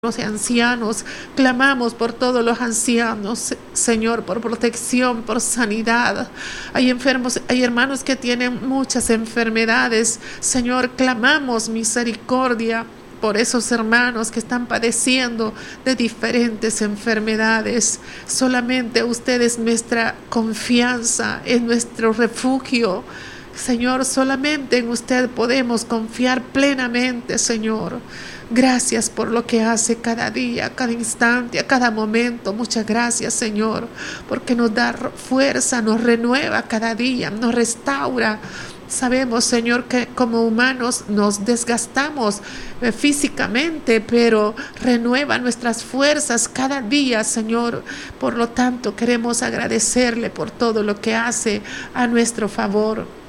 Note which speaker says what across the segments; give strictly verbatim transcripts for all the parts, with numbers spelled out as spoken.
Speaker 1: Los ancianos, clamamos por todos los ancianos, Señor, por protección, por sanidad. Hay enfermos, hay hermanos que tienen muchas enfermedades, Señor, clamamos misericordia por esos hermanos que están padeciendo de diferentes enfermedades. Solamente usted es nuestra confianza, es nuestro refugio. Señor, solamente en usted podemos confiar plenamente, Señor. Gracias por lo que hace cada día, cada instante, a cada momento. Muchas gracias, Señor, porque nos da fuerza, nos renueva cada día, nos restaura. Sabemos, Señor, que como humanos nos desgastamos eh, físicamente, pero renueva nuestras fuerzas cada día, Señor. Por lo tanto, queremos agradecerle por todo lo que hace a nuestro favor.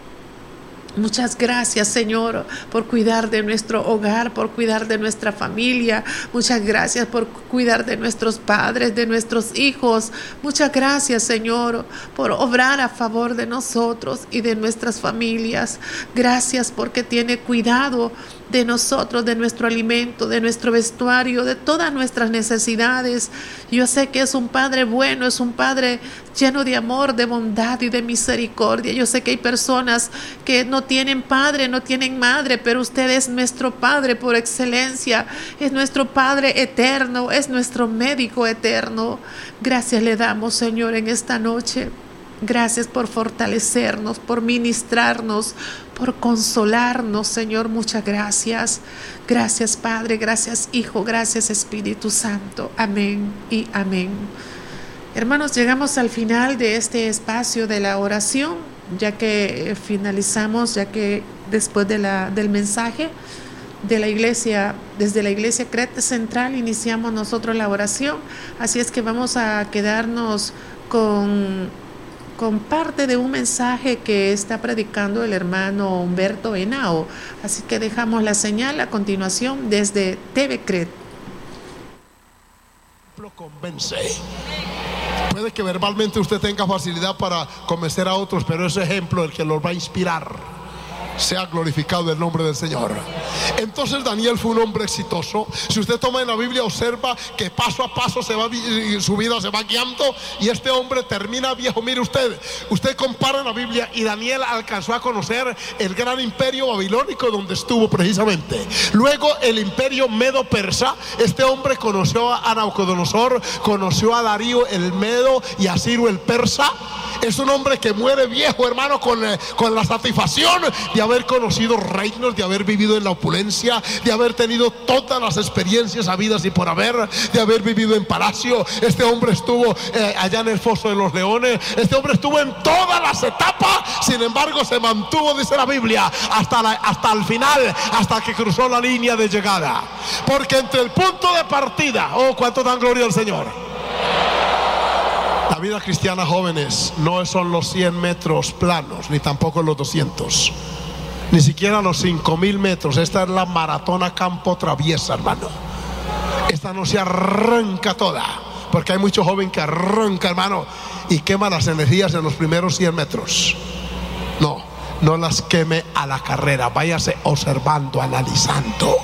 Speaker 1: Muchas gracias, Señor, por cuidar de nuestro hogar, por cuidar de nuestra familia. Muchas gracias por cuidar de nuestros padres, de nuestros hijos. Muchas gracias, Señor, por obrar a favor de nosotros y de nuestras familias. Gracias porque tiene cuidado de nosotros, de nuestro alimento, de nuestro vestuario, de todas nuestras necesidades. Yo sé que es un Padre bueno, es un Padre lleno de amor, de bondad y de misericordia. Yo sé que hay personas que no tienen padre, no tienen madre, pero usted es nuestro Padre por excelencia, es nuestro Padre eterno, es nuestro médico eterno. Gracias le damos, Señor, en esta noche. Gracias por fortalecernos, por ministrarnos, por consolarnos, Señor. Muchas gracias. Gracias, Padre. Gracias, Hijo. Gracias, Espíritu Santo. Amén y amén. Hermanos, llegamos al final de este espacio de la oración, ya que finalizamos, ya que después de la, del mensaje de la iglesia, desde la iglesia Creta Central, iniciamos nosotros la oración. Así es que vamos a quedarnos con... con parte de un mensaje que está predicando el hermano Humberto Henao. Así que dejamos la señal a continuación desde T V Cret.
Speaker 2: Lo convence. Puede que verbalmente usted tenga facilidad para convencer a otros, pero ese ejemplo es el que los va a inspirar. Sea glorificado el nombre del Señor. Entonces Daniel fue un hombre exitoso. Si usted toma en la Biblia, observa que paso a paso se va, su vida se va guiando, y este hombre termina viejo. Mire usted, usted compara la Biblia y Daniel alcanzó a conocer el gran imperio babilónico donde estuvo precisamente. Luego el imperio medo-persa. Este hombre conoció a Nabucodonosor, conoció a Darío el medo y a Ciro el persa. Es un hombre que muere viejo, hermano, con, eh, con la satisfacción de haber conocido reinos, de haber vivido en la opulencia, de haber tenido todas las experiencias habidas y por haber, de haber vivido en palacio. Este hombre estuvo eh, allá en el foso de los leones. Este hombre estuvo en todas las etapas. Sin embargo, se mantuvo, dice la Biblia, hasta, la, hasta el final, hasta que cruzó la línea de llegada. Porque entre el punto de partida, oh, cuánto dan gloria al Señor. La vida cristiana, jóvenes, no son los cien metros planos, ni tampoco los doscientos, ni siquiera los cinco mil metros. Esta es la maratón a campo traviesa, hermano. Esta no se arranca toda, porque hay mucho joven que arranca, hermano, y quema las energías en los primeros cien metros. No, no las queme a la carrera. Váyase observando, analizando.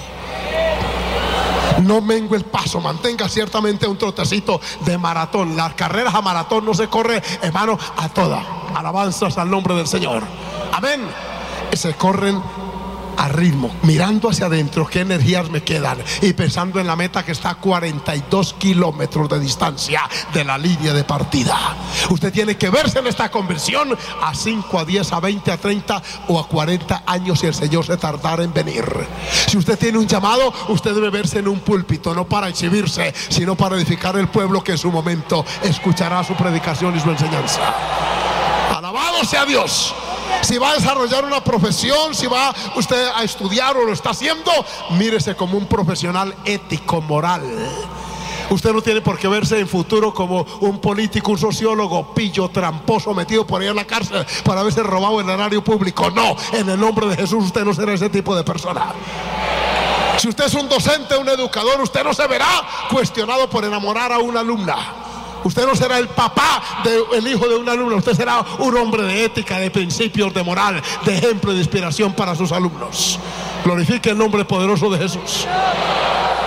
Speaker 2: No mengue el paso, mantenga ciertamente un trotecito de maratón. Las carreras a maratón no se corre, hermano, a toda. Alabanzas al nombre del Señor. Amén. Se corren a ritmo, mirando hacia adentro, qué energías me quedan, y pensando en la meta que está a cuarenta y dos kilómetros de distancia de la línea de partida. Usted tiene que verse en esta conversión a cinco, a diez, a veinte, a treinta o a cuarenta años, si el Señor se tardara en venir. Si usted tiene un llamado, usted debe verse en un púlpito, no para exhibirse, sino para edificar el pueblo que en su momento escuchará su predicación y su enseñanza. Alabado sea Dios. Si va a desarrollar una profesión, si va usted a estudiar o lo está haciendo, mírese como un profesional ético, moral. Usted no tiene por qué verse en futuro como un político, un sociólogo, pillo, tramposo, metido por ahí en la cárcel para haberse robado el erario público. No, en el nombre de Jesús usted no será ese tipo de persona. Si usted es un docente, un educador, usted no se verá cuestionado por enamorar a una alumna. Usted no será el papá del hijo de un alumno. Usted será un hombre de ética, de principios, de moral, de ejemplo y de inspiración para sus alumnos. Glorifique el nombre poderoso de Jesús.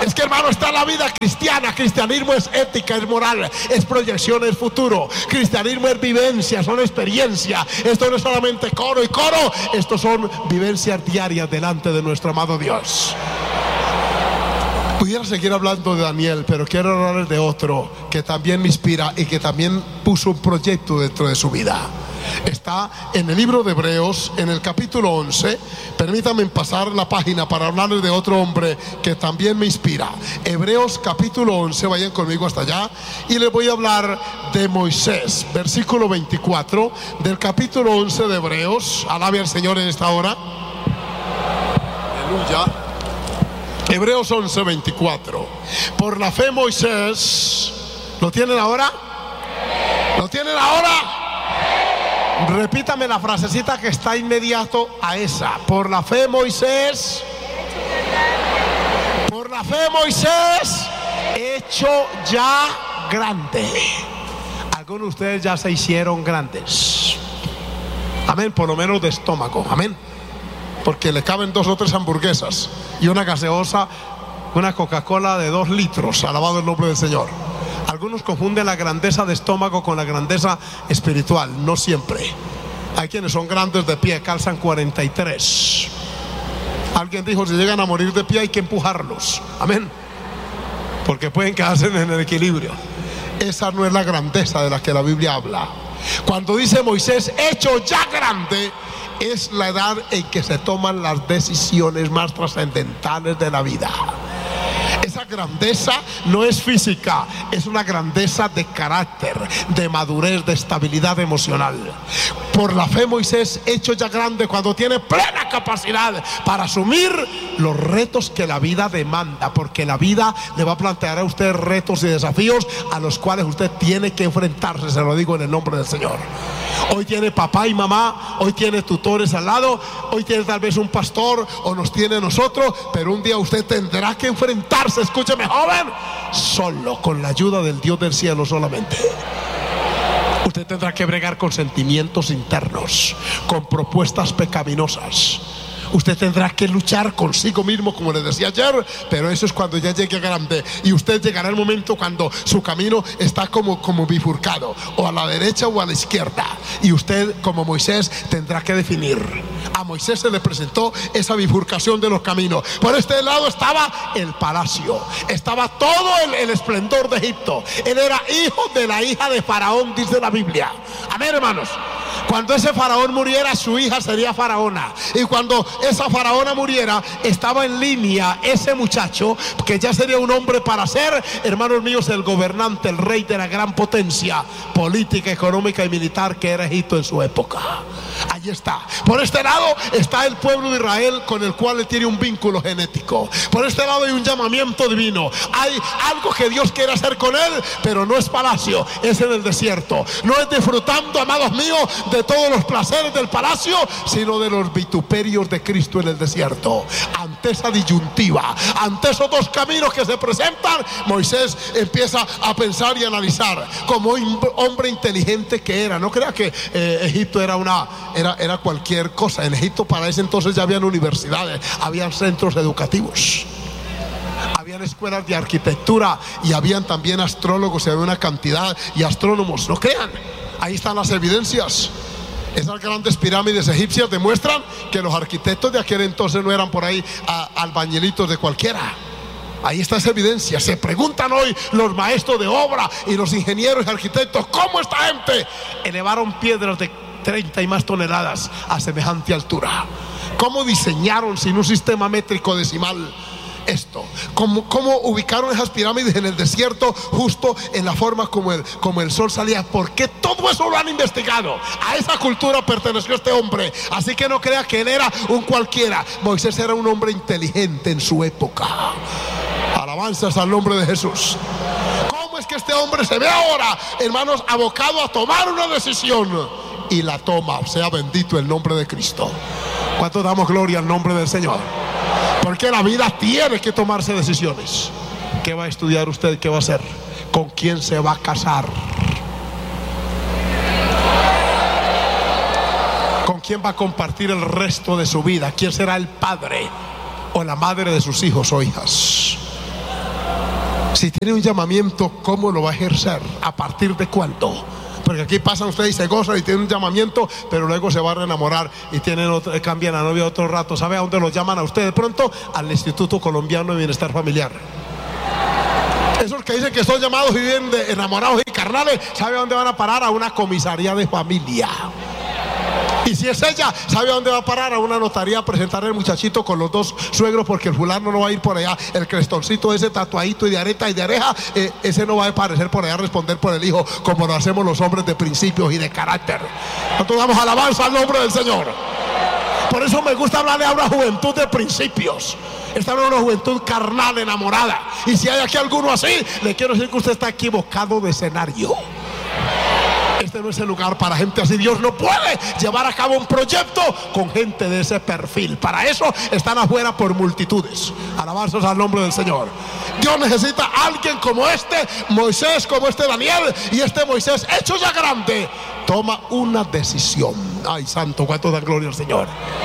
Speaker 2: Es que, hermano, está la vida cristiana. Cristianismo es ética, es moral, es proyección, es futuro. Cristianismo es vivencia, son experiencias. Esto no es solamente coro y coro, estos son vivencias diarias delante de nuestro amado Dios. Pudiera seguir hablando de Daniel, pero quiero hablarles de otro que también me inspira y que también puso un proyecto dentro de su vida. Está en el libro de Hebreos, en el capítulo once. Permítanme pasar la página para hablarles de otro hombre que también me inspira. Hebreos capítulo once, vayan conmigo hasta allá. Y les voy a hablar de Moisés, versículo veinticuatro del capítulo once de Hebreos. Alabe al Señor en esta hora. Aleluya. Hebreos once, veinticuatro. Por la fe Moisés, ¿lo tienen ahora? ¿Lo tienen ahora? Repítame la frasecita que está inmediato a esa. Por la fe Moisés, por la fe Moisés, hecho ya grande. Algunos de ustedes ya se hicieron grandes. Amén, por lo menos de estómago. Amén. Porque le caben dos o tres hamburguesas y una gaseosa, una Coca-Cola de dos litros. Alabado el nombre del Señor. Algunos confunden la grandeza de estómago con la grandeza espiritual. No siempre. Hay quienes son grandes de pie, calzan cuarenta y tres. Alguien dijo, si llegan a morir de pie hay que empujarlos. Amén. Porque pueden quedarse en el equilibrio. Esa no es la grandeza de la que la Biblia habla. Cuando dice Moisés, hecho ya grande, es la edad en que se toman las decisiones más trascendentales de la vida. Esa grandeza no es física, es una grandeza de carácter, de madurez, de estabilidad emocional. Por la fe Moisés, hecho ya grande, cuando tiene plena capacidad para asumir los retos que la vida demanda, porque la vida le va a plantear a usted retos y desafíos a los cuales usted tiene que enfrentarse. Se lo digo en el nombre del Señor. Hoy tiene papá y mamá, hoy tiene tutores al lado, hoy tiene tal vez un pastor o nos tiene nosotros, pero un día usted tendrá que enfrentarse, escúcheme joven, solo, con la ayuda del Dios del cielo solamente. Usted tendrá que bregar con sentimientos internos, con propuestas pecaminosas. Usted tendrá que luchar consigo mismo, como les decía ayer, pero eso es cuando ya llegue grande. Y usted llegará el momento cuando su camino está como, como bifurcado, o a la derecha o a la izquierda. Y usted, como Moisés, tendrá que definir. A Moisés se le presentó esa bifurcación de los caminos. Por este lado estaba el palacio, estaba todo el, el esplendor de Egipto. Él era hijo de la hija de Faraón, dice la Biblia. Amén, hermanos. Cuando ese faraón muriera, su hija sería faraona. Y cuando esa faraona muriera, estaba en línea ese muchacho, que ya sería un hombre para ser, hermanos míos, el gobernante, el rey de la gran potencia política, económica y militar que era Egipto en su época. Allí está. Por este lado está el pueblo de Israel, con el cual él tiene un vínculo genético. Por este lado hay un llamamiento divino. Hay algo que Dios quiere hacer con él, pero no es palacio, es en el desierto. No es disfrutando, amados míos, de todos los placeres del palacio, sino de los vituperios de Cristo en el desierto. Ante esa disyuntiva, ante esos dos caminos que se presentan, Moisés empieza a pensar y analizar, como un hombre inteligente que era. No crea que eh, Egipto era una era, era cualquier cosa. En Egipto para ese entonces ya habían universidades, habían centros educativos, habían escuelas de arquitectura y habían también astrólogos, y había una cantidad, y astrónomos. No crean, ahí están las evidencias. Esas grandes pirámides egipcias demuestran que los arquitectos de aquel entonces no eran por ahí a, albañilitos de cualquiera. Ahí está esa evidencia. Se preguntan hoy los maestros de obra y los ingenieros y arquitectos, ¿cómo esta gente elevaron piedras de treinta y más toneladas a semejante altura? ¿Cómo diseñaron sin un sistema métrico decimal esto? ¿Cómo, cómo ubicaron esas pirámides en el desierto, justo en la forma como el, como el sol salía? Porque todo eso lo han investigado. A esa cultura perteneció este hombre. Así que no crea que él era un cualquiera. Moisés era un hombre inteligente en su época. Alabanzas al nombre de Jesús. ¿Cómo es que este hombre se ve ahora, hermanos, abocado a tomar una decisión? Y la toma. Sea bendito el nombre de Cristo. ¿Cuánto damos gloria al nombre del Señor? Porque la vida tiene que tomarse decisiones. ¿Qué va a estudiar usted? ¿Qué va a hacer? ¿Con quién se va a casar? ¿Con quién va a compartir el resto de su vida? ¿Quién será el padre o la madre de sus hijos o hijas? Si tiene un llamamiento, ¿cómo lo va a ejercer? ¿A partir de cuándo? Porque aquí pasan ustedes y se gozan y tienen un llamamiento, pero luego se van a enamorar y tienen otro, cambian la novia otro rato. ¿Sabe a dónde los llaman a ustedes? De pronto al Instituto Colombiano de Bienestar Familiar. Esos que dicen que son llamados y viven de enamorados y carnales, ¿sabe a dónde van a parar? A una comisaría de familia. Y si es ella, ¿sabe a dónde va a parar? A una notaría a presentar el muchachito con los dos suegros, porque el fulano no va a ir por allá. El crestoncito ese tatuadito y de areta y de areja, eh, ese no va a aparecer por allá a responder por el hijo, como lo hacemos los hombres de principios y de carácter. Nosotros damos alabanza al nombre del Señor. Por eso me gusta hablarle a una juventud de principios. Esta no es una juventud carnal, enamorada. Y si hay aquí alguno así, le quiero decir que usted está equivocado de escenario. Este no es el lugar para gente así. Dios no puede llevar a cabo un proyecto con gente de ese perfil. Para eso están afuera por multitudes. Alabanzas al nombre del Señor. Dios necesita a alguien como este Moisés, como este Daniel. Y este Moisés, hecho ya grande, toma una decisión. Ay, santo, cuánto da gloria al Señor.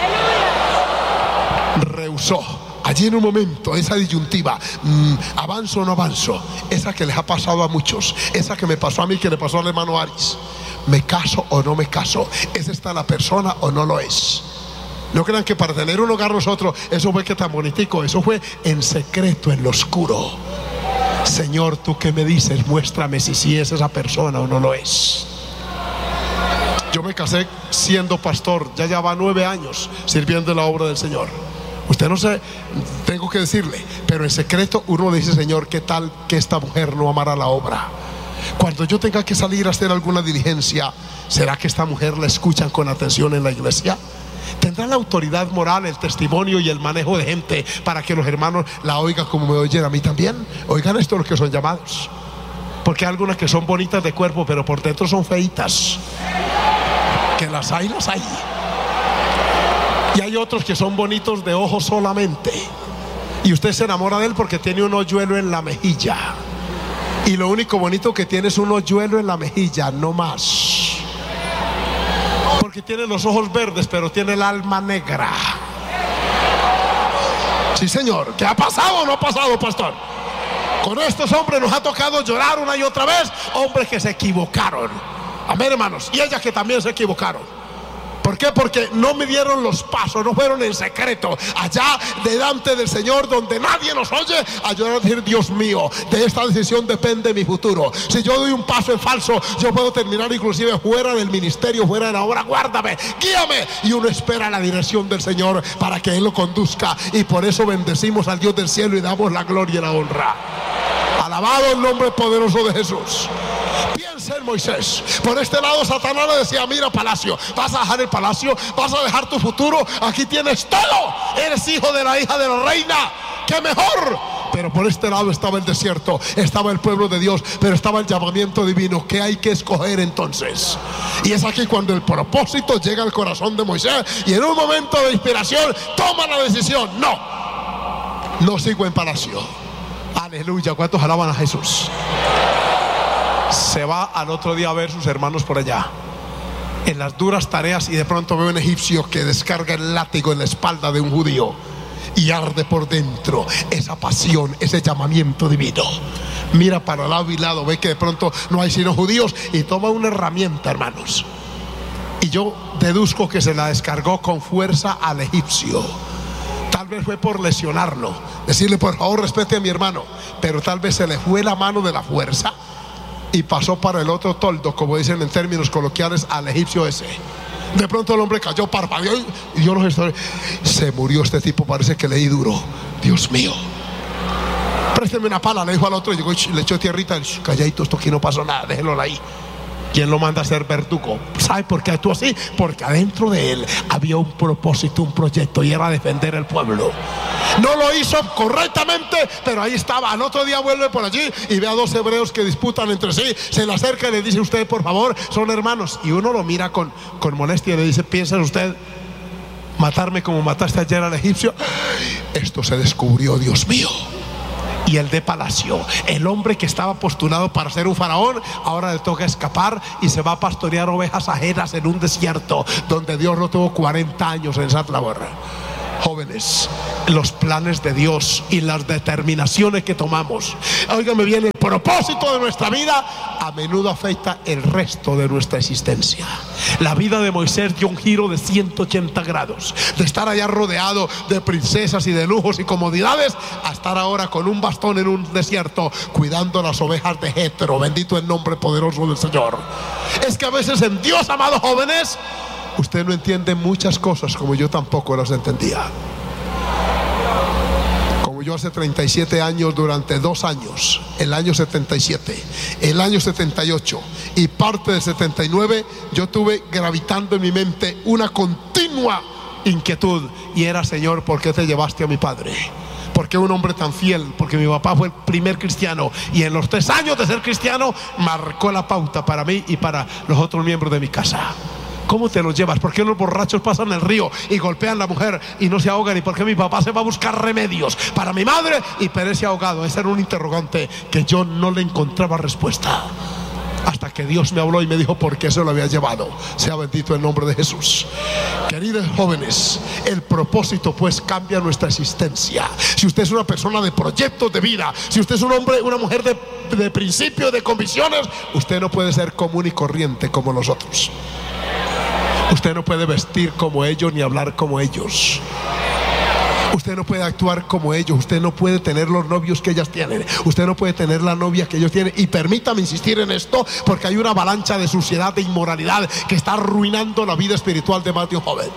Speaker 2: Rehusó. Allí en un momento, esa disyuntiva, mmm, avanzo o no avanzo, esa que les ha pasado a muchos, esa que me pasó a mí, que le pasó al hermano Aris. ¿Me caso o no me caso? ¿Es esta la persona o no lo es? No crean que para tener un hogar nosotros, eso fue que tan bonitico, eso fue en secreto, en lo oscuro. Señor, ¿tú qué me dices? Muéstrame si sí es esa persona o no lo es. Yo me casé siendo pastor, ya lleva nueve años sirviendo en la obra del Señor. Usted no sé, tengo que decirle, pero en secreto uno le dice: Señor, ¿qué tal que esta mujer no amara la obra? Cuando yo tenga que salir a hacer alguna diligencia, ¿será que esta mujer la escuchan con atención en la iglesia? ¿Tendrá la autoridad moral, el testimonio y el manejo de gente para que los hermanos la oigan como me oyen a mí también? Oigan esto, los que son llamados. Porque hay algunas que son bonitas de cuerpo, pero por dentro son feitas. Que las hay, las hay. Y hay otros que son bonitos de ojos solamente, y usted se enamora de él porque tiene un hoyuelo en la mejilla. Y lo único bonito que tiene es un hoyuelo en la mejilla, no más. Porque tiene los ojos verdes, pero tiene el alma negra. Sí, señor. ¿Qué ha pasado o no ha pasado, pastor? Con estos hombres nos ha tocado llorar una y otra vez. Hombres que se equivocaron. Amén, hermanos. Y ellas que también se equivocaron. ¿Por qué? Porque no midieron los pasos, no fueron en secreto, allá delante del Señor, donde nadie nos oye, a llorar, a decir: Dios mío, de esta decisión depende mi futuro. Si yo doy un paso en falso, yo puedo terminar inclusive fuera del ministerio, fuera de la obra. Guárdame, guíame. Y uno espera la dirección del Señor para que Él lo conduzca. Y por eso bendecimos al Dios del cielo y damos la gloria y la honra. Alabado el nombre poderoso de Jesús. Piensa en Moisés. Por este lado Satanás le decía: mira, palacio, vas a dejar el palacio, vas a dejar tu futuro, aquí tienes todo, eres hijo de la hija de la reina, ¡qué mejor! Pero por este lado estaba el desierto, estaba el pueblo de Dios, pero estaba el llamamiento divino. ¿Qué hay que escoger entonces? Y es aquí cuando el propósito llega al corazón de Moisés, y en un momento de inspiración toma la decisión: no, no sigo en palacio. Aleluya, ¿cuántos alaban a Jesús? Se va al otro día a ver sus hermanos por allá, en las duras tareas, y de pronto ve un egipcio que descarga el látigo en la espalda de un judío, y arde por dentro esa pasión, ese llamamiento divino. Mira para lado y lado, ve que de pronto no hay sino judíos, y toma una herramienta, hermanos, y yo deduzco que se la descargó con fuerza al egipcio. Tal vez fue por lesionarlo, decirle: por favor respete a mi hermano. Pero tal vez se le fue la mano de la fuerza y pasó para el otro toldo, como dicen en términos coloquiales, al egipcio ese. De pronto el hombre cayó, parpadeó, y yo no sé, se murió este tipo, parece que le di duro. Dios mío, présteme una pala, le dijo al otro, y llegó y le echó tierrita. Calladito, esto aquí no pasó nada, déjelo ahí. ¿Quién lo manda a ser verdugo? ¿Sabe por qué actuó así? Porque adentro de él había un propósito, un proyecto, y era defender el pueblo. No lo hizo correctamente, pero ahí estaba. Al otro día vuelve por allí y ve a dos hebreos que disputan entre sí. Se le acerca y le dice: usted, por favor, son hermanos. Y uno lo mira con, con molestia y le dice: ¿piensa usted matarme como mataste ayer al egipcio? Esto se descubrió, Dios mío. Y el de palacio, el hombre que estaba postulado para ser un faraón, ahora le toca escapar y se va a pastorear ovejas ajenas en un desierto donde Dios lo tuvo cuarenta años en esa labor. Jóvenes, los planes de Dios y las determinaciones que tomamos, óigame bien, el propósito de nuestra vida a menudo afecta el resto de nuestra existencia. La vida de Moisés dio un giro de ciento ochenta grados, de estar allá rodeado de princesas y de lujos y comodidades, a estar ahora con un bastón en un desierto cuidando las ovejas de Jetro. Bendito el nombre poderoso del Señor. Es que a veces en Dios, amados jóvenes, usted no entiende muchas cosas como yo tampoco las entendía. Yo hace treinta y siete años, durante dos años, el año setenta y siete, el año setenta y ocho y parte del setenta y nueve, yo tuve gravitando en mi mente una continua inquietud, y era: Señor, ¿por qué te llevaste a mi padre? ¿Por qué un hombre tan fiel? Porque mi papá fue el primer cristiano, y en los tres años de ser cristiano marcó la pauta para mí y para los otros miembros de mi casa. ¿Cómo te los llevas? ¿Por qué los borrachos pasan el río y golpean a la mujer y no se ahogan? ¿Y por qué mi papá se va a buscar remedios para mi madre y perece ahogado? Ese era un interrogante que yo no le encontraba respuesta, hasta que Dios me habló y me dijo por qué se lo había llevado. Sea bendito el nombre de Jesús. Queridos jóvenes, el propósito pues cambia nuestra existencia. Si usted es una persona de proyectos de vida, si usted es un hombre, una mujer de, de principios, de convicciones, usted no puede ser común y corriente como nosotros. Usted no puede vestir como ellos ni hablar como ellos. Usted no puede actuar como ellos. Usted no puede tener los novios que ellas tienen. Usted no puede tener la novia que ellos tienen. Y permítame insistir en esto, porque hay una avalancha de suciedad, de inmoralidad, que está arruinando la vida espiritual de más de un joven.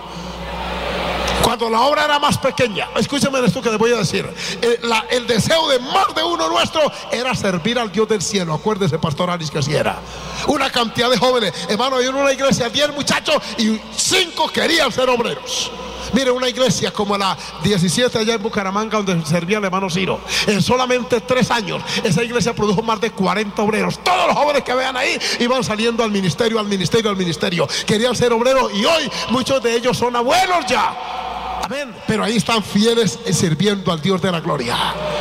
Speaker 2: Cuando la obra era más pequeña, escúcheme esto que les voy a decir, el, la, el deseo de más de uno nuestro era servir al Dios del cielo. Acuérdese, pastor Aris, que así era. Una cantidad de jóvenes, hermano, hay en una iglesia diez muchachos y cinco querían ser obreros. Mire, una iglesia como la diecisiete allá en Bucaramanga, donde servía el hermano Ciro, en solamente tres años esa iglesia produjo más de cuarenta obreros. Todos los jóvenes que vean ahí iban saliendo al ministerio, al ministerio, al ministerio. Querían ser obreros, y hoy muchos de ellos son abuelos ya. Amén. Pero ahí están fieles sirviendo al Dios de la gloria.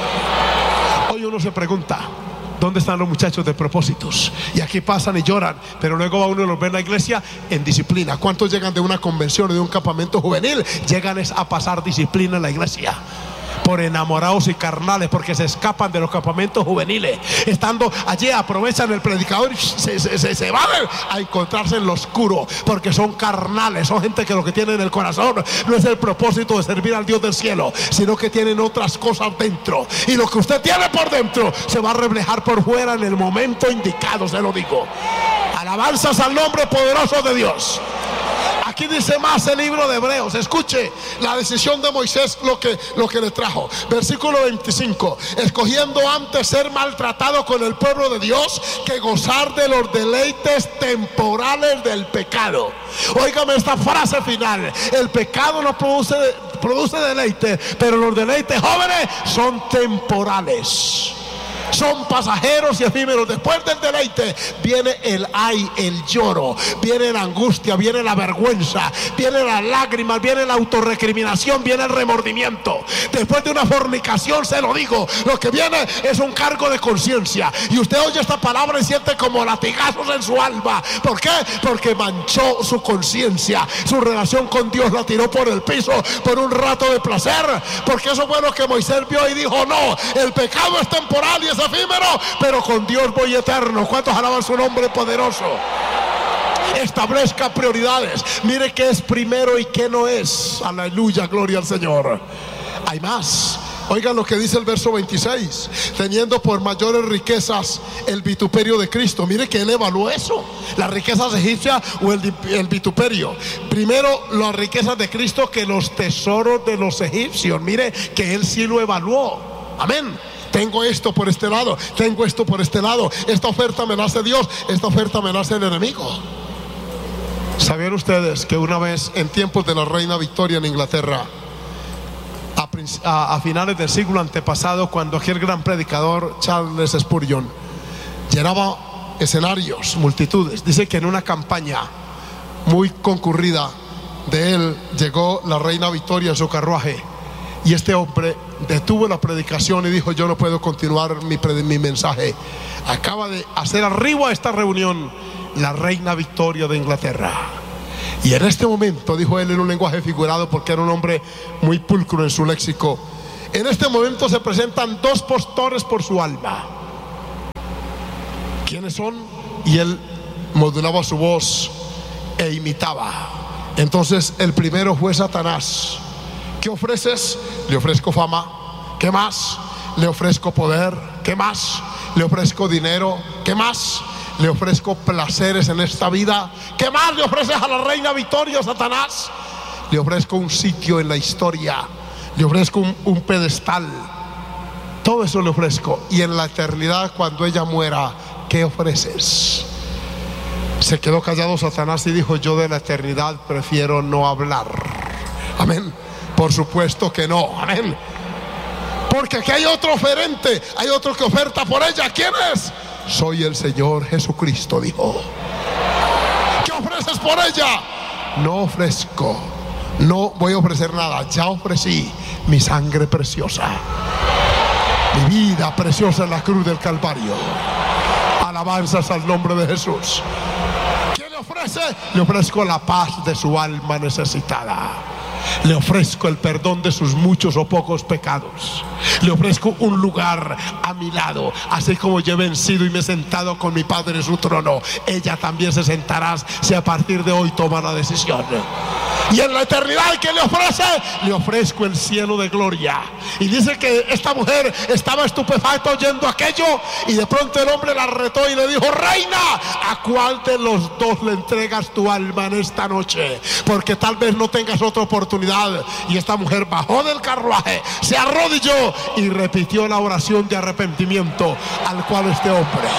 Speaker 2: Hoy uno se pregunta: ¿dónde están los muchachos de propósitos? Y aquí pasan y lloran, pero luego va uno y los ve en la iglesia en disciplina. ¿Cuántos llegan de una convención o de un campamento juvenil? Llegan es a pasar disciplina en la iglesia, por enamorados y carnales, porque se escapan de los campamentos juveniles. Estando allí aprovechan el predicador y se, se, se, se van a encontrarse en lo oscuro, porque son carnales, son gente que lo que tiene en el corazón no es el propósito de servir al Dios del cielo, sino que tienen otras cosas dentro, y lo que usted tiene por dentro se va a reflejar por fuera en el momento indicado, se lo digo. Alabanzas al nombre poderoso de Dios. Aquí dice más el libro de Hebreos. Escuche la decisión de Moisés, lo que, lo que le trajo. Versículo veinticinco: escogiendo antes ser maltratado con el pueblo de Dios que gozar de los deleites temporales del pecado. Óigame esta frase final: el pecado no produce, produce deleite, pero los deleites, jóvenes, son temporales. Son pasajeros y efímeros. Después del deleite viene el ay, el lloro, viene la angustia, viene la vergüenza, viene las lágrimas, viene la autorrecriminación, viene el remordimiento. Después de una fornicación, se lo digo, lo que viene es un cargo de conciencia. Y usted oye esta palabra y siente como latigazos en su alma. ¿Por qué? Porque manchó su conciencia. Su relación con Dios la tiró por el piso por un rato de placer. Porque eso fue lo que Moisés vio y dijo: no, el pecado es temporal y es efímero, pero con Dios voy eterno. ¿Cuántos alaban su nombre poderoso? Establezca prioridades. Mire qué es primero y qué no es. Aleluya, gloria al Señor. Hay más. Oigan lo que dice el verso veintiséis: teniendo por mayores riquezas el vituperio de Cristo. Mire que él evaluó eso, las riquezas egipcias o el, el vituperio. Primero las riquezas de Cristo que los tesoros de los egipcios. Mire que él sí lo evaluó. Amén. Tengo esto por este lado, tengo esto por este lado. Esta oferta me la hace Dios, esta oferta me la hace el enemigo. ¿Sabían ustedes que una vez en tiempos de la reina Victoria en Inglaterra, a, a, a finales del siglo antepasado, cuando aquel gran predicador Charles Spurgeon llenaba escenarios, multitudes, dice que en una campaña muy concurrida de él llegó la reina Victoria en su carruaje, y este hombre detuvo la predicación y dijo: yo no puedo continuar mi, mi mensaje. Acaba de hacer arribo a esta reunión la reina Victoria de Inglaterra. Y en este momento, dijo él en un lenguaje figurado porque era un hombre muy pulcro en su léxico, en este momento se presentan dos postores por su alma. ¿Quiénes son? Y él modulaba su voz e imitaba. Entonces el primero fue Satanás. ¿Qué ofreces? Le ofrezco fama. ¿Qué más? Le ofrezco poder. ¿Qué más? Le ofrezco dinero. ¿Qué más? Le ofrezco placeres en esta vida. ¿Qué más le ofreces a la reina Victoria, Satanás? Le ofrezco un sitio en la historia. Le ofrezco un, un pedestal. Todo eso le ofrezco. Y en la eternidad, cuando ella muera, ¿qué ofreces? Se quedó callado Satanás y dijo: yo de la eternidad prefiero no hablar. Amén. Por supuesto que no. Amén. Porque aquí hay otro oferente, hay otro que oferta por ella. ¿Quién es? Soy el Señor Jesucristo, dijo. ¿Qué ofreces por ella? No ofrezco, no voy a ofrecer nada. Ya ofrecí mi sangre preciosa, mi vida preciosa en la cruz del Calvario. Alabanzas al nombre de Jesús. ¿Qué le ofrece? Le ofrezco la paz de su alma necesitada. Le ofrezco el perdón de sus muchos o pocos pecados. Le ofrezco un lugar a mi lado. Así como yo he vencido y me he sentado con mi Padre en su trono, ella también se sentará si a partir de hoy toma la decisión. Y en la eternidad, ¿qué le ofrece? Le ofrezco el cielo de gloria. Y dice que esta mujer estaba estupefacta oyendo aquello, y de pronto el hombre la retó y le dijo: reina, ¿a cuál de los dos le entregas tu alma en esta noche? Porque tal vez no tengas otra oportunidad. Y esta mujer bajó del carruaje, se arrodilló y repitió la oración de arrepentimiento al cual este hombre.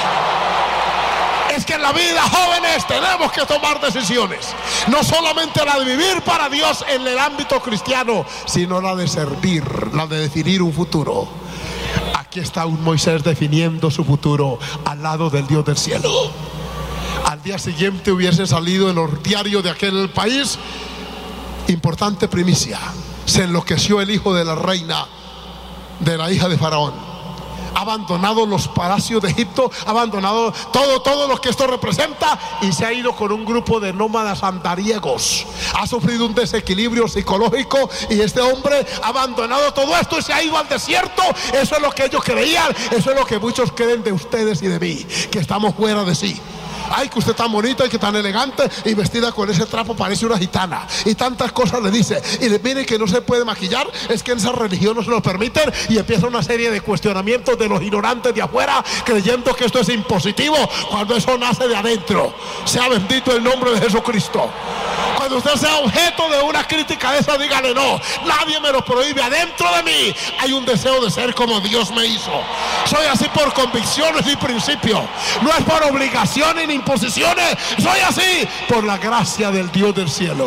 Speaker 2: Es que en la vida, jóvenes, tenemos que tomar decisiones. No solamente la de vivir para Dios en el ámbito cristiano, sino la de servir, la de definir un futuro. Aquí está un Moisés definiendo su futuro al lado del Dios del cielo. Al día siguiente hubiese salido en los diarios de aquel país: importante primicia, se enloqueció el hijo de la reina, de la hija de Faraón. Ha abandonado los palacios de Egipto, ha abandonado todo, todo lo que esto representa, y se ha ido con un grupo de nómadas andariegos. Ha sufrido un desequilibrio psicológico, y este hombre ha abandonado todo esto y se ha ido al desierto. Eso es lo que ellos creían, eso es lo que muchos creen de ustedes y de mí, que estamos fuera de sí. Ay, que usted tan bonita y que tan elegante, y vestida con ese trapo parece una gitana, y tantas cosas le dice. Y le mire que no se puede maquillar, es que en esa religión no se lo permiten. Y empieza una serie de cuestionamientos de los ignorantes de afuera, creyendo que esto es impositivo, cuando eso nace de adentro. Sea bendito el nombre de Jesucristo. Cuando usted sea objeto de una crítica de esa, dígale: no, nadie me lo prohíbe. Adentro de mí hay un deseo de ser como Dios me hizo. Soy así por convicciones y principios, no es por obligaciones ni imposiciones. Soy así por la gracia del Dios del cielo.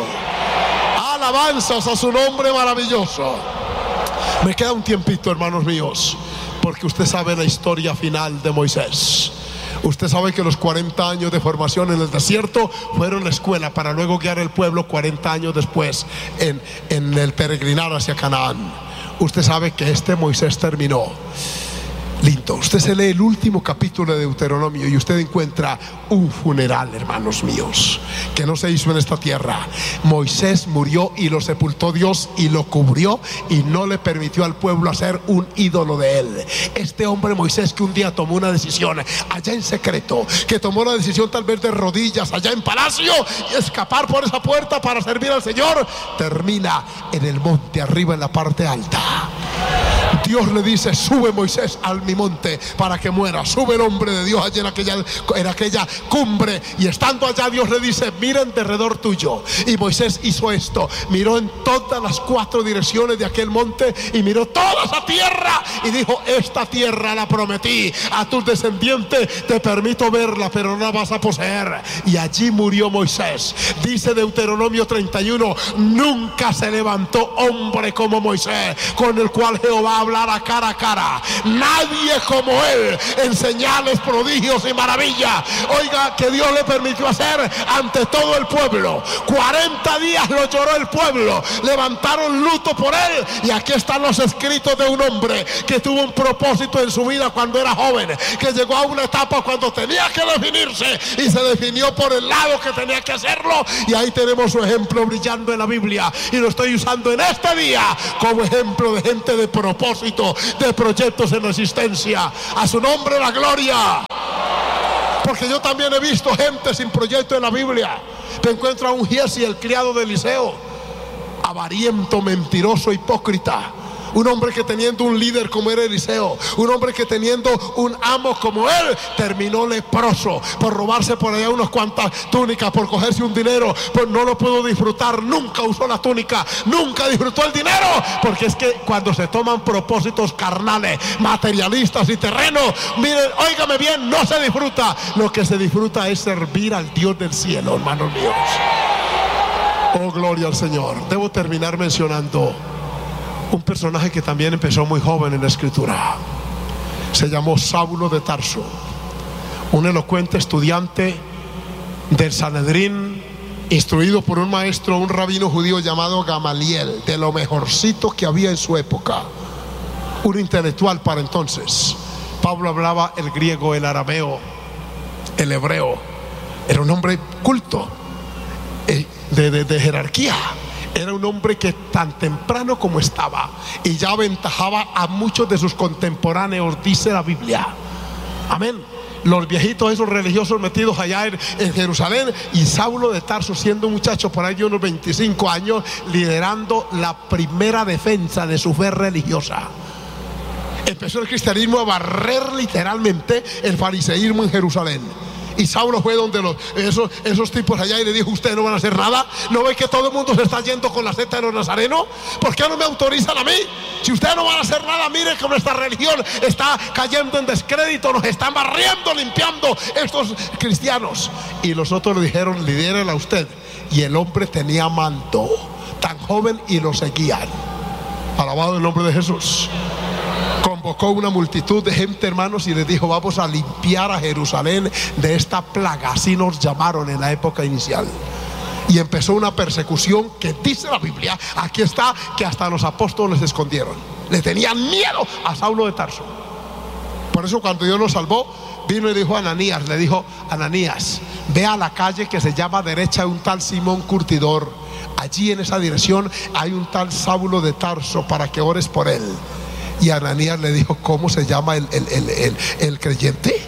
Speaker 2: Alabanzas a su nombre maravilloso. Me queda un tiempito, hermanos míos, porque usted sabe la historia final de Moisés. Usted sabe que los cuarenta años de formación en el desierto fueron la escuela para luego guiar el pueblo cuarenta años después en, en el peregrinar hacia Canaán. Usted sabe que este Moisés terminó. Lindo, usted se lee el último capítulo de Deuteronomio y usted encuentra un funeral, hermanos míos, que no se hizo en esta tierra. Moisés murió y lo sepultó Dios y lo cubrió, y no le permitió al pueblo hacer un ídolo de él. Este hombre Moisés, que un día tomó una decisión allá en secreto, que tomó la decisión tal vez de rodillas allá en palacio y escapar por esa puerta para servir al Señor, termina en el monte arriba, en la parte alta. Dios le dice: sube, Moisés, al mi monte para que muera. Sube el hombre de Dios allá en aquella, en aquella cumbre, y estando allá Dios le dice: mira en derredor tuyo. Y Moisés hizo esto, miró en todas las cuatro direcciones de aquel monte y miró toda esa tierra y dijo: esta tierra la prometí a tus descendientes, te permito verla, pero no la vas a poseer. Y allí murió Moisés. Dice Deuteronomio treinta y uno: nunca se levantó hombre como Moisés, con el cual Jehová habla hablara cara a cara. Nadie como él en señales, prodigios y maravillas. Oiga, que Dios le permitió hacer ante todo el pueblo. cuarenta días lo lloró el pueblo, levantaron luto por él, y aquí están los escritos de un hombre que tuvo un propósito en su vida cuando era joven, que llegó a una etapa cuando tenía que definirse y se definió por el lado que tenía que hacerlo, y ahí tenemos su ejemplo brillando en la Biblia, y lo estoy usando en este día como ejemplo de gente de propósito, de proyectos en existencia. A su nombre la gloria. Porque yo también he visto gente sin proyecto en la Biblia. Te encuentra un Giesi, el criado de Eliseo, avariento, mentiroso, hipócrita. Un hombre que teniendo un líder como era Eliseo, un hombre que teniendo un amo como él, terminó leproso por robarse por allá unas cuantas túnicas, por cogerse un dinero, pues no lo pudo disfrutar. Nunca usó la túnica, nunca disfrutó el dinero, porque es que cuando se toman propósitos carnales, materialistas y terrenos, miren, óigame bien, no se disfruta. Lo que se disfruta es servir al Dios del cielo, hermanos míos. Oh, gloria al Señor. Debo terminar mencionando un personaje que también empezó muy joven en la escritura. Se llamó Saulo de Tarso, un elocuente estudiante del Sanedrín, instruido por un maestro, un rabino judío llamado Gamaliel, de lo mejorcito que había en su época, un intelectual para entonces. Pablo hablaba el griego, el arameo, el hebreo. Era un hombre culto, de, de, de jerarquía. Era un hombre que tan temprano como estaba, y ya aventajaba a muchos de sus contemporáneos, dice la Biblia. Amén. Los viejitos, esos religiosos metidos allá en, en Jerusalén, y Saulo de Tarso, siendo un muchacho por ahí de unos veinticinco años, liderando la primera defensa de su fe religiosa. Empezó el cristianismo a barrer literalmente el fariseísmo en Jerusalén. Y Saulo fue donde los, esos, esos tipos allá y le dijo: ustedes no van a hacer nada. ¿No ve que todo el mundo se está yendo con la secta de los nazarenos? ¿Por qué no me autorizan a mí? Si ustedes no van a hacer nada, miren que nuestra religión está cayendo en descrédito, nos están barriendo, limpiando estos cristianos. Y los otros le dijeron: lidérela a usted. Y el hombre tenía manto, tan joven, y lo seguían. Alabado el nombre de Jesús. Convocó una multitud de gente, hermanos, y les dijo: vamos a limpiar a Jerusalén de esta plaga. Así nos llamaron en la época inicial. Y empezó una persecución que dice la Biblia, aquí está, que hasta los apóstoles se escondieron. Le tenían miedo a Saulo de Tarso. Por eso cuando Dios lo salvó, vino y dijo a Ananías, le dijo: Ananías, ve a la calle que se llama derecha de un tal Simón Curtidor. Allí en esa dirección hay un tal Saulo de Tarso, para que ores por él. Y Ananías le dijo: ¿cómo se llama el, el, el, el, el creyente?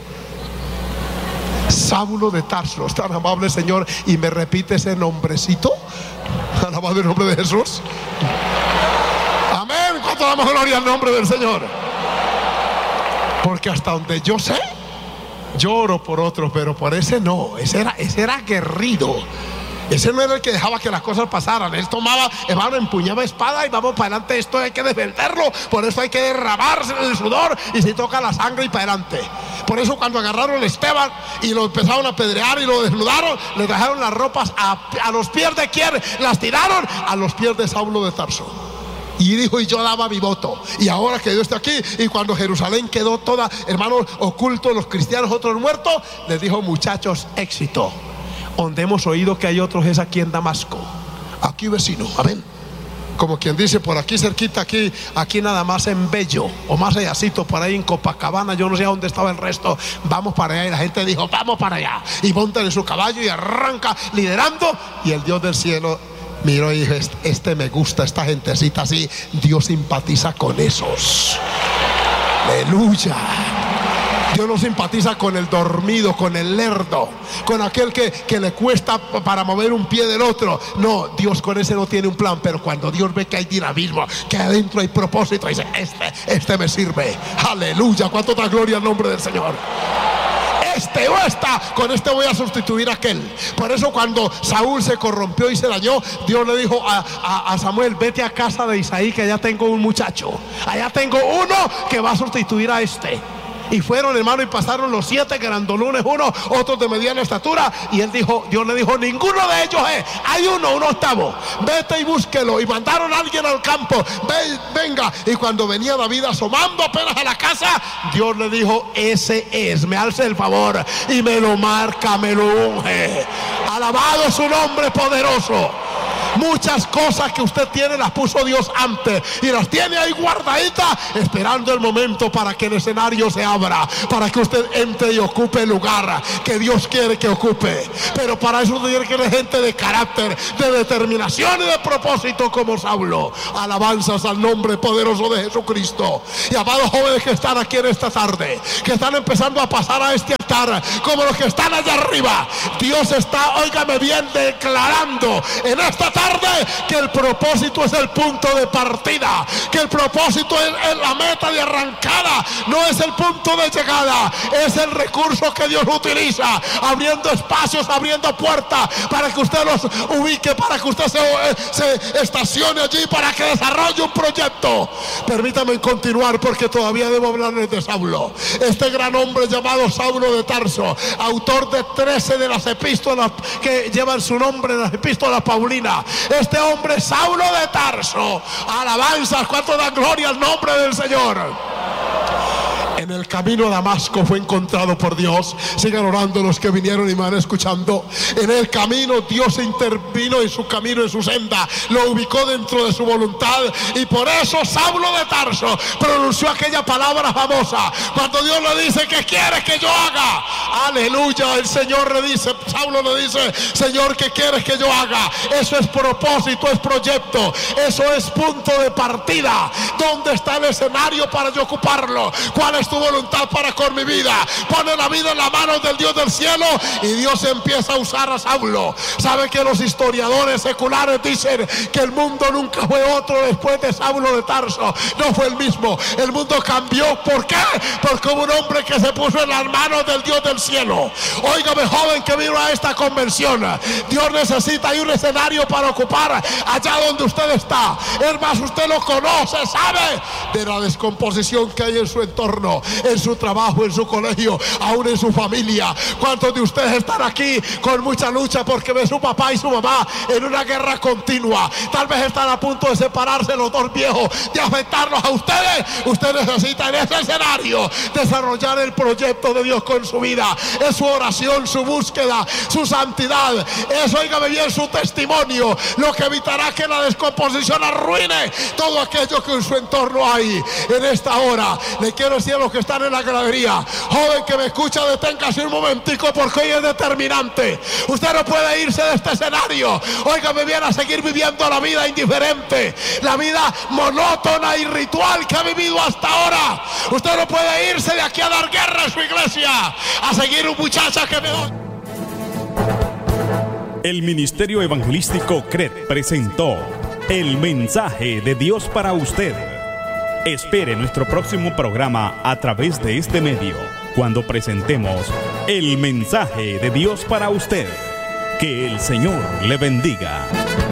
Speaker 2: Saulo de Tarso. Tan amable, Señor, y me repite ese nombrecito. Alabado el nombre de Jesús. Amén. ¿Cuánto damos gloria al nombre del Señor? Porque hasta donde yo sé, yo oro por otros, pero por ese no. Ese era, ese era aguerrido. Ese no era el que dejaba que las cosas pasaran. Él tomaba, hermano, empuñaba espada y vamos para adelante. Esto hay que defenderlo. Por eso hay que derramarse el sudor, y si toca la sangre y para adelante. Por eso cuando agarraron a Esteban y lo empezaron a apedrear y lo desnudaron, le dejaron las ropas a, a los pies de quién. Las tiraron a los pies de Saulo de Tarso. Y dijo: y yo daba mi voto. Y ahora que Dios está aquí, y cuando Jerusalén quedó toda, hermanos, oculto, los cristianos, otros muertos, les dijo: muchachos, éxito. Donde hemos oído que hay otros es aquí en Damasco, aquí vecino, amén. Como quien dice, por aquí cerquita, aquí, aquí nada más en Bello, o más allácito, por ahí en Copacabana, yo no sé a dónde estaba el resto. Vamos para allá. Y la gente dijo: vamos para allá. Y montan en su caballo y arranca liderando. Y el Dios del cielo miró y dijo: este, este me gusta, esta gentecita así, Dios simpatiza con esos. Aleluya. Dios no simpatiza con el dormido, con el lerdo, con aquel que, que le cuesta para mover un pie del otro. No, Dios con ese no tiene un plan. Pero cuando Dios ve que hay dinamismo, que adentro hay propósito, dice: este, este me sirve. Aleluya. ¿Cuánto da gloria al nombre del Señor? Este o esta, con este voy a sustituir a aquel. Por eso cuando Saúl se corrompió y se dañó, Dios le dijo a, a, a Samuel: vete a casa de Isaí, que allá tengo un muchacho, allá tengo uno que va a sustituir a este. Y fueron, hermano, y pasaron los siete grandolunes, uno, otros de mediana estatura. Y él dijo, Dios le dijo, ninguno de ellos es. Hay uno, un octavo. Vete y búsquelo. Y mandaron a alguien al campo. Ven, venga. Y cuando venía David asomando apenas a la casa, Dios le dijo, ese es. Me hace el favor y me lo marca, me lo unge. Alabado su nombre poderoso. Muchas cosas que usted tiene las puso Dios antes y las tiene ahí guardaditas, esperando el momento para que el escenario se abra, para que usted entre y ocupe el lugar que Dios quiere que ocupe. Pero para eso tiene que ser gente de carácter, de determinación y de propósito como Saulo. Alabanzas al nombre poderoso de Jesucristo. Y amados jóvenes que están aquí en esta tarde, que están empezando a pasar a este altar, como los que están allá arriba, Dios está, óigame bien, declarando en esta tarde que el propósito es el punto de partida, que el propósito es, es la meta de arrancada, no es el punto de llegada, es el recurso que Dios utiliza, abriendo espacios, abriendo puertas para que usted los ubique, para que usted se, se estacione allí, para que desarrolle un proyecto. Permítame continuar porque todavía debo hablarles de Saulo, este gran hombre llamado Saulo de Tarso, autor de trece de las epístolas que llevan su nombre, en las epístolas paulinas. Este hombre, Saulo de Tarso, alabanzas, cuánto da gloria al nombre del Señor. En el camino a Damasco fue encontrado por Dios. Sigan orando los que vinieron y me van escuchando. En el camino Dios intervino en su camino, en su senda, lo ubicó dentro de su voluntad, y por eso Saulo de Tarso pronunció aquella palabra famosa cuando Dios le dice, ¿qué quieres que yo haga? Aleluya. El Señor le dice, Saulo le dice, Señor, ¿qué quieres que yo haga? Eso es propósito, es proyecto, eso es punto de partida. ¿Dónde está el escenario para yo ocuparlo? ¿Cuál es tu voluntad para con mi vida? Pone la vida en las manos del Dios del cielo, y Dios empieza a usar a Saulo. ¿Sabe que los historiadores seculares dicen que el mundo nunca fue otro después de Saulo de Tarso? No fue el mismo. El mundo cambió. ¿Por qué? Porque hubo un hombre que se puso en las manos del Dios del cielo. Óigame, joven que vino a esta convención, Dios necesita ahí un escenario para ocupar allá donde usted está. Es más, usted lo conoce, sabe de la descomposición que hay en su entorno, en su trabajo, en su colegio, aún en su familia. ¿Cuántos de ustedes están aquí con mucha lucha porque ve su papá y su mamá en una guerra continua? Tal vez están a punto de separarse los dos viejos, de afectarlos a ustedes. Usted necesita en ese escenario desarrollar el proyecto de Dios con su vida. Es su oración, su búsqueda, su santidad. Eso, óigame bien, su testimonio, lo que evitará que la descomposición arruine todo aquello que en su entorno hay. En esta hora le quiero decir a los que están en la galería, joven que me escucha, deténgase un momentico porque hoy es determinante. Usted no puede irse de este escenario, óigame bien, a seguir viviendo la vida indiferente, la vida monótona y ritual que ha vivido hasta ahora. Usted no puede irse de aquí a dar guerra a su iglesia, a seguir un muchacha que me...
Speaker 3: El Ministerio Evangelístico C R E D presentó El Mensaje de Dios para usted. Espere nuestro próximo programa a través de este medio, cuando presentemos El Mensaje de Dios para usted. Que el Señor le bendiga.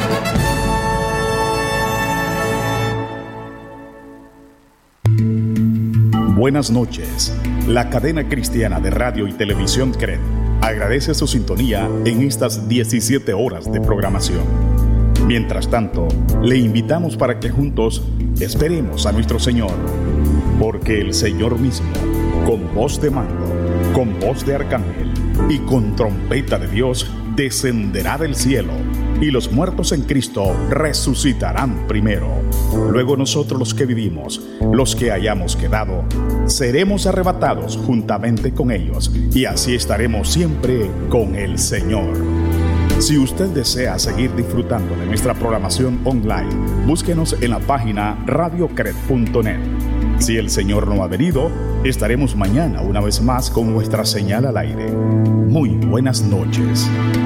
Speaker 3: Buenas noches. La cadena cristiana de radio y televisión C R E D agradece su sintonía en estas diecisiete horas de programación. Mientras tanto, le invitamos para que juntos esperemos a nuestro Señor, porque el Señor mismo, con voz de mando, con voz de arcángel y con trompeta de Dios, descenderá del cielo, y los muertos en Cristo resucitarán primero. Luego nosotros, los que vivimos, los que hayamos quedado, seremos arrebatados juntamente con ellos, y así estaremos siempre con el Señor. Si usted desea seguir disfrutando de nuestra programación online, búsquenos en la página radio cred punto net. Si el Señor no ha venido, estaremos mañana una vez más con nuestra señal al aire. Muy buenas noches.